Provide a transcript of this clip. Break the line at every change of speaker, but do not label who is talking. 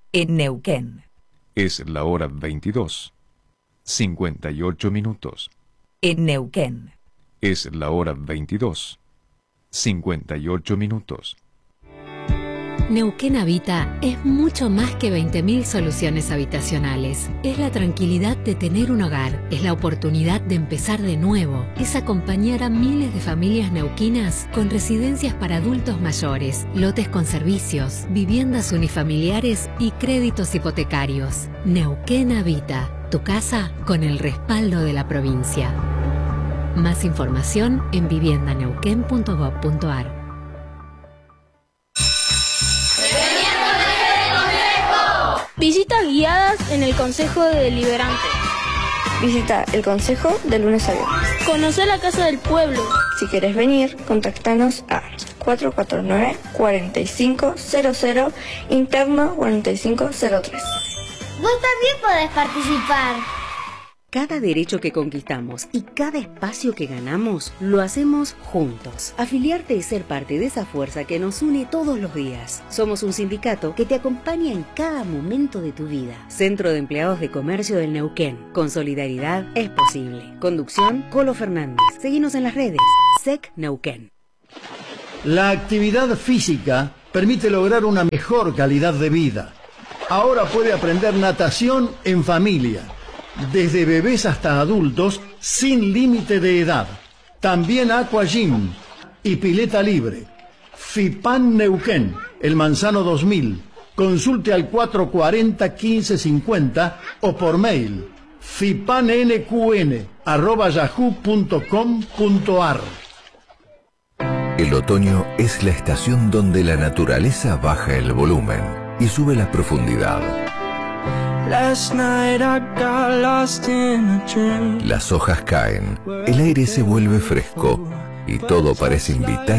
en Neuquén.
Es la hora 22:58.
En Neuquén.
Es la hora 22:58.
Neuquén Habita es mucho más que 20.000 soluciones habitacionales. Es la tranquilidad de tener un hogar, es la oportunidad de empezar de nuevo, es acompañar a miles de familias neuquinas con residencias para adultos mayores, lotes con servicios, viviendas unifamiliares y créditos hipotecarios. Neuquén Habita, tu casa con el respaldo de la provincia. Más información en viviendaneuquén.gov.ar.
Visitas guiadas en el Consejo Deliberante.
Visita el Consejo de lunes a viernes.
Conocer la Casa del Pueblo.
Si querés venir, contactanos a 449-4500, interno 4503.
Vos también podés participar.
Cada derecho que conquistamos y cada espacio que ganamos, lo hacemos juntos. Afiliarte y ser parte de esa fuerza que nos une todos los días. Somos un sindicato que te acompaña en cada momento de tu vida. Centro de Empleados de Comercio del Neuquén. Con solidaridad es posible. Conducción, Colo Fernández. Seguinos en las redes. SEC Neuquén.
La actividad física permite lograr una mejor calidad de vida. Ahora puede aprender natación en familia. Desde bebés hasta adultos, sin límite de edad. También Aqua Gym y pileta libre. FIPAN Neuquén, El Manzano 2000. Consulte al 440-1550 o por mail fipanNQN@yahoo.com.ar.
El otoño es la estación donde la naturaleza baja el volumen y sube la profundidad. Las hojas caen, el aire se vuelve fresco y todo parece invitar